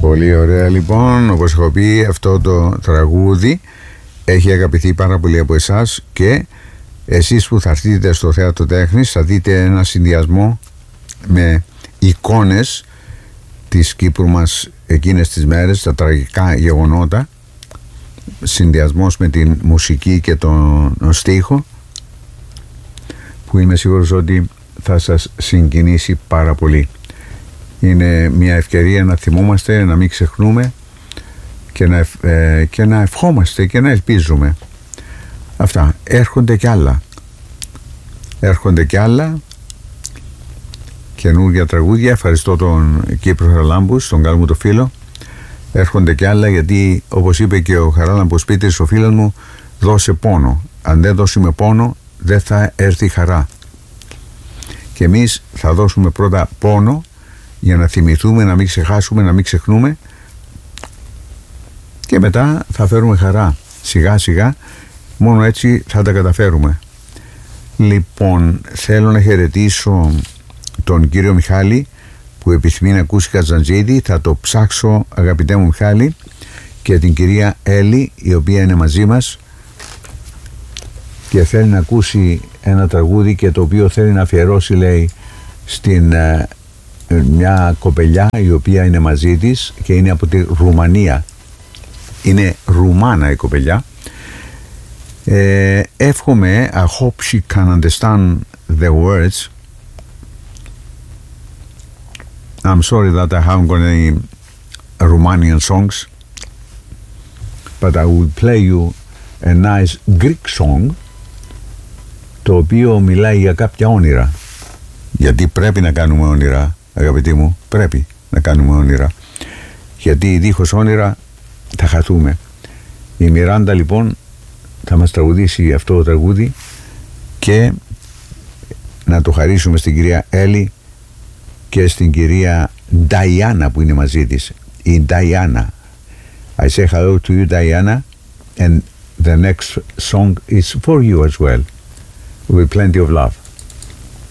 Πολύ ωραία λοιπόν. Όπως έχω πει, αυτό το τραγούδι έχει αγαπηθεί πάρα πολύ από εσάς, και εσείς που θα έρθετε στο Θέατρο Τέχνης θα δείτε ένα συνδυασμό με εικόνες της Κύπρου μας εκείνες τις μέρες, τα τραγικά γεγονότα, συνδυασμός με την μουσική και τον στίχο, που είμαι σίγουρος ότι θα σας συγκινήσει πάρα πολύ. Είναι μια ευκαιρία να θυμόμαστε, να μην ξεχνούμε και να ευχόμαστε και να ελπίζουμε. Αυτά. Έρχονται κι άλλα καινούργια τραγούδια. Ευχαριστώ τον Κύπρο Χαραλάμπους, τον καλό μου το φίλο. Έρχονται κι άλλα, γιατί όπως είπε και ο Χαράλαμπος Πίτρης, ο φίλος μου, δώσε πόνο. Αν δεν δώσουμε πόνο δεν θα έρθει χαρά. Και εμείς θα δώσουμε πρώτα πόνο για να θυμηθούμε, να μην ξεχάσουμε, να μην ξεχνούμε, και μετά θα φέρουμε χαρά σιγά σιγά. Μόνο έτσι θα τα καταφέρουμε. Λοιπόν, θέλω να χαιρετήσω τον κύριο Μιχάλη που επιθυμεί να ακούσει Καζαντζίδη. Θα το ψάξω, αγαπητέ μου Μιχάλη. Και την κυρία Έλλη, η οποία είναι μαζί μας και θέλει να ακούσει ένα τραγούδι, και το οποίο θέλει να αφιερώσει, λέει, στην μια κοπελιά η οποία είναι μαζί της και είναι από τη Ρουμανία. Είναι Ρουμάνα η κοπελιά. Εύχομαι, I hope she can understand the words. I'm sorry that I haven't got any Romanian songs, but I will play you a nice Greek song, το οποίο μιλάει για κάποια όνειρα. Γιατί πρέπει να κάνουμε όνειρα, αγαπητοί μου, πρέπει να κάνουμε όνειρα, γιατί δίχως όνειρα θα χαθούμε. Η Μιράντα λοιπόν θα μας τραγουδήσει αυτό το τραγούδι, και να το χαρίσουμε στην κυρία Έλλη και στην κυρία Νταϊάννα που είναι μαζί της. Η Νταϊάννα. I say hello to you, Diana, and the next song is for you as well, with plenty of love.